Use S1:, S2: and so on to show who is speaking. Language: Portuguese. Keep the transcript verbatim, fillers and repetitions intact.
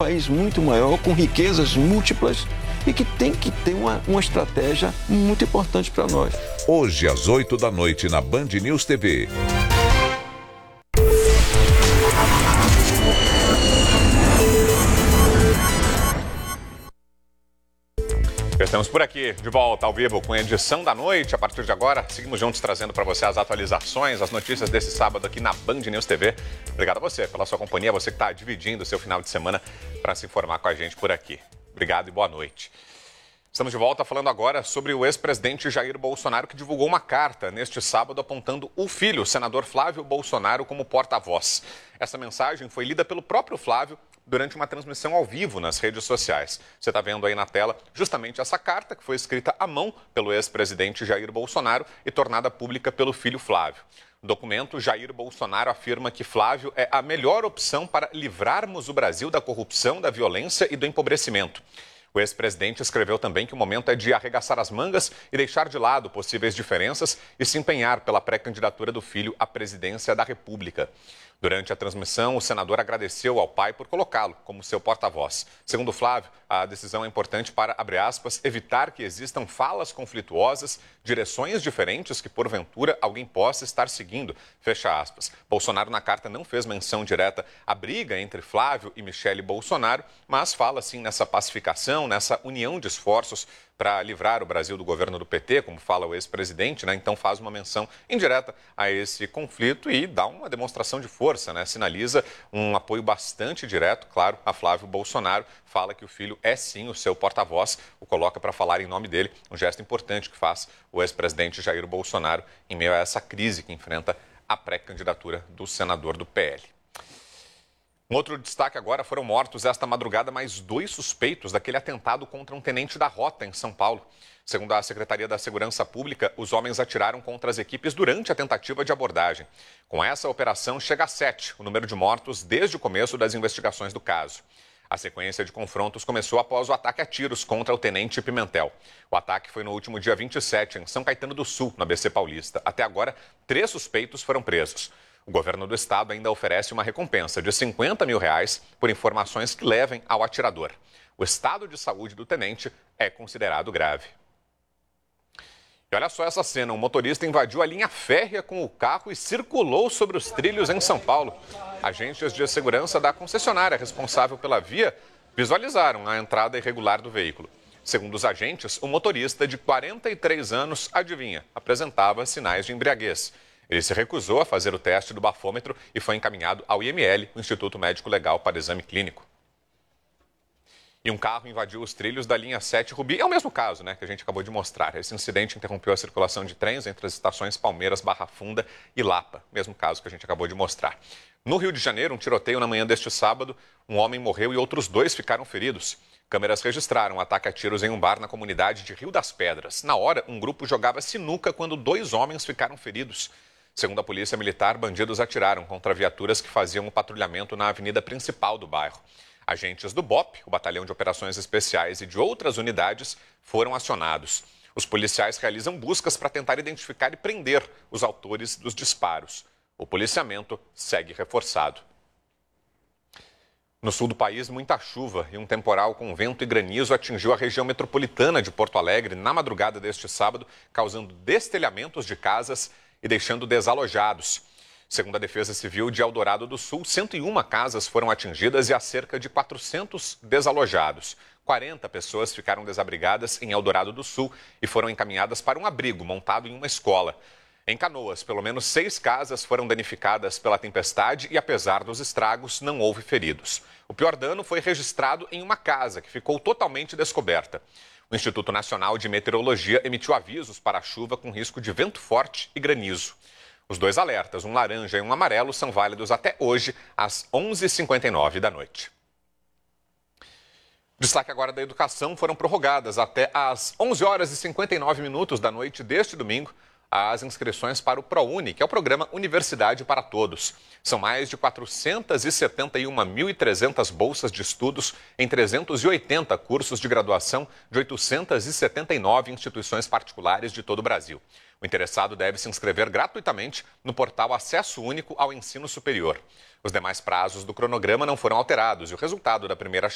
S1: país muito maior, com riquezas múltiplas e que tem que ter uma, uma estratégia muito importante para nós.
S2: Hoje, às oito da noite, na Band News T V.
S3: Estamos por aqui, de volta ao vivo com a edição da noite. A partir de agora, seguimos juntos trazendo para você as atualizações, as notícias desse sábado aqui na Band News T V. Obrigado a você pela sua companhia, você que está dividindo o seu final de semana para se informar com a gente por aqui. Obrigado e boa noite. Estamos de volta falando agora sobre o ex-presidente Jair Bolsonaro, que divulgou uma carta neste sábado apontando o filho, o senador Flávio Bolsonaro, como porta-voz. Essa mensagem foi lida pelo próprio Flávio durante uma transmissão ao vivo nas redes sociais. Você está vendo aí na tela justamente essa carta que foi escrita à mão pelo ex-presidente Jair Bolsonaro e tornada pública pelo filho Flávio. No documento, Jair Bolsonaro afirma que Flávio é a melhor opção para livrarmos o Brasil da corrupção, da violência e do empobrecimento. O ex-presidente escreveu também que o momento é de arregaçar as mangas e deixar de lado possíveis diferenças e se empenhar pela pré-candidatura do filho à presidência da República. Durante a transmissão, o senador agradeceu ao pai por colocá-lo como seu porta-voz. Segundo Flávio, a decisão é importante para, abre aspas, evitar que existam falas conflituosas, direções diferentes que, porventura, alguém possa estar seguindo, fecha aspas. Bolsonaro, na carta, não fez menção direta à briga entre Flávio e Michele Bolsonaro, mas fala, sim, nessa pacificação, nessa união de esforços para livrar o Brasil do governo do P T, como fala o ex-presidente, né? Então faz uma menção indireta a esse conflito e dá uma demonstração de força, né? Sinaliza um apoio bastante direto, claro, a Flávio Bolsonaro. Fala que o filho é sim o seu porta-voz, o coloca para falar em nome dele, um gesto importante que faz o ex-presidente Jair Bolsonaro em meio a essa crise que enfrenta a pré-candidatura do senador do P L. Um outro destaque agora, foram mortos esta madrugada mais dois suspeitos daquele atentado contra um tenente da Rota em São Paulo. Segundo a Secretaria da Segurança Pública, os homens atiraram contra as equipes durante a tentativa de abordagem. Com essa operação, chega a sete o número de mortos desde o começo das investigações do caso. A sequência de confrontos começou após o ataque a tiros contra o tenente Pimentel. O ataque foi no último dia vinte e sete, em São Caetano do Sul, na B C Paulista. Até agora, três suspeitos foram presos. O governo do estado ainda oferece uma recompensa de cinquenta mil reais por informações que levem ao atirador. O estado de saúde do tenente é considerado grave. E olha só essa cena, um motorista invadiu a linha férrea com o carro e circulou sobre os trilhos em São Paulo. Agentes de segurança da concessionária responsável pela via visualizaram a entrada irregular do veículo. Segundo os agentes, o motorista de quarenta e três anos, adivinha, apresentava sinais de embriaguez. Ele se recusou a fazer o teste do bafômetro e foi encaminhado ao I M L, o Instituto Médico Legal, para exame clínico. E um carro invadiu os trilhos da linha sete Rubi. É o mesmo caso, né, que a gente acabou de mostrar. Esse incidente interrompeu a circulação de trens entre as estações Palmeiras, Barra Funda e Lapa. Mesmo caso que a gente acabou de mostrar. No Rio de Janeiro, um tiroteio na manhã deste sábado. Um homem morreu e outros dois ficaram feridos. Câmeras registraram um ataque a tiros em um bar na comunidade de Rio das Pedras. Na hora, um grupo jogava sinuca quando dois homens ficaram feridos. Segundo a polícia militar, bandidos atiraram contra viaturas que faziam o patrulhamento na avenida principal do bairro. Agentes do B O P, o Batalhão de Operações Especiais, e de outras unidades foram acionados. Os policiais realizam buscas para tentar identificar e prender os autores dos disparos. O policiamento segue reforçado. No sul do país, muita chuva e um temporal com vento e granizo atingiu a região metropolitana de Porto Alegre na madrugada deste sábado, causando destelhamentos de casas e deixando desalojados. Segundo a Defesa Civil de Eldorado do Sul, cento e uma casas foram atingidas e há cerca de quatrocentos desalojados. quarenta pessoas ficaram desabrigadas em Eldorado do Sul e foram encaminhadas para um abrigo montado em uma escola. Em Canoas, pelo menos seis casas foram danificadas pela tempestade e, apesar dos estragos, não houve feridos. O pior dano foi registrado em uma casa que ficou totalmente descoberta. O Instituto Nacional de Meteorologia emitiu avisos para a chuva com risco de vento forte e granizo. Os dois alertas, um laranja e um amarelo, são válidos até hoje, às onze e cinquenta e nove da noite. Destaque agora da educação, foram prorrogadas até às onze horas e cinquenta e nove minutos da noite deste domingo as inscrições para o ProUni, que é o programa Universidade para Todos. São mais de quatrocentas e setenta e uma mil e trezentas bolsas de estudos em trezentos e oitenta cursos de graduação de oitocentas e setenta e nove instituições particulares de todo o Brasil. O interessado deve se inscrever gratuitamente no portal Acesso Único ao Ensino Superior. Os demais prazos do cronograma não foram alterados e o resultado da primeira